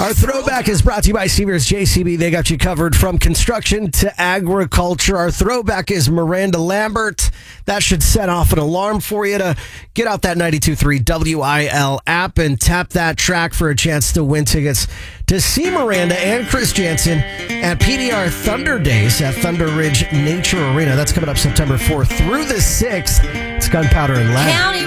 Our throwback is brought to you by Seavers JCB. They got you covered from construction to agriculture. Our throwback is Miranda Lambert. That should set off an alarm for you to get out that 92.3 WIL app and tap that track for a chance to win tickets to see Miranda and Chris Jansen at PDR Thunder Days at Thunder Ridge Nature Arena. That's coming up September 4th through the 6th. It's Gunpowder and Lead. County